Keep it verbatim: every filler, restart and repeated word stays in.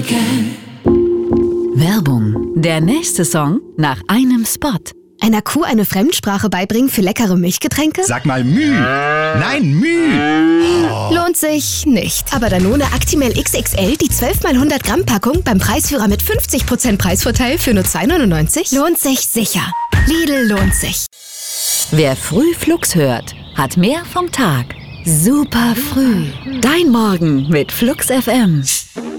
Werbung. Der nächste Song nach einem Spot. Einer Kuh eine Fremdsprache beibringen für leckere Milchgetränke? Sag mal Müh. Nein, Müh. Oh. Lohnt sich nicht. Aber Danone Actimel X X L, die zwölf mal hundert Gramm Packung beim Preisführer mit fünfzig Prozent Preisvorteil für nur zwei neunundneunzig, lohnt sich sicher. Lidl lohnt sich. Wer früh Flux hört, hat mehr vom Tag. Super früh. Dein Morgen mit Flux F M.